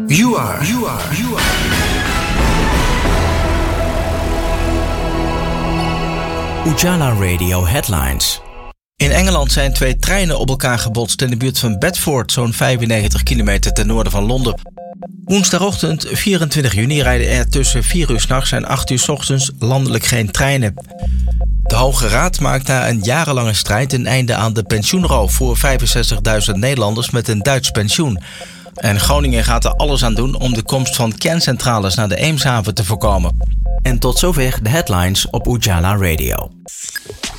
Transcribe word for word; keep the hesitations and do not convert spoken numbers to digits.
You are. You are. You are. Ujala Radio Headlines. In Engeland zijn twee treinen op elkaar gebotst in de buurt van Bedford, zo'n vijfennegentig kilometer ten noorden van Londen. Woensdagochtend vierentwintig juni rijden er tussen vier uur 's nachts en acht uur 's ochtends landelijk geen treinen. De Hoge Raad maakt na een jarenlange strijd een einde aan de pensioenroof voor vijfenzestigduizend Nederlanders met een Duits pensioen. En Groningen gaat er alles aan doen om de komst van kerncentrales naar de Eemshaven te voorkomen. En tot zover de headlines op Ujala Radio.